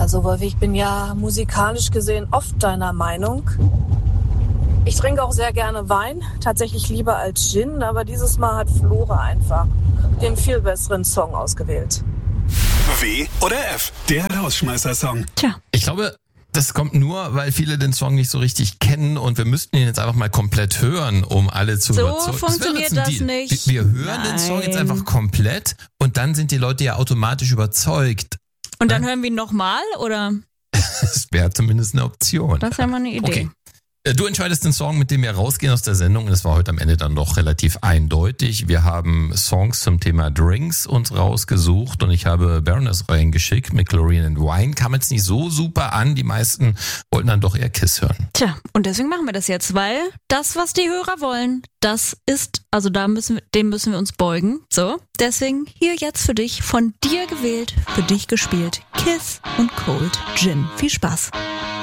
Also Wolfi, ich bin ja musikalisch gesehen oft deiner Meinung. Ich trinke auch sehr gerne Wein, tatsächlich lieber als Gin, aber dieses Mal hat Flora einfach den viel besseren Song ausgewählt. W oder F, der Rausschmeißer-Song. Tja, ich glaube, das kommt nur, weil viele den Song nicht so richtig kennen und wir müssten ihn jetzt einfach mal komplett hören, um alle zu überzeugen. So funktioniert das nicht. Wir hören den Song jetzt einfach komplett und dann sind die Leute ja automatisch überzeugt. Und dann hören wir ihn nochmal, oder? Das wäre zumindest eine Option. Das ist ja mal eine Idee. Okay. Du entscheidest den Song, mit dem wir rausgehen aus der Sendung. Und das war heute am Ende dann doch relativ eindeutig. Wir haben Songs zum Thema Drinks uns rausgesucht und ich habe Baroness reingeschickt mit Chlorine and Wine. Kam jetzt nicht so super an. Die meisten wollten dann doch eher Kiss hören. Tja, und deswegen machen wir das jetzt, weil das, was die Hörer wollen, das ist, also dem müssen wir uns beugen. So, deswegen hier jetzt für dich, von dir gewählt, für dich gespielt, Kiss und Cold Gin. Viel Spaß.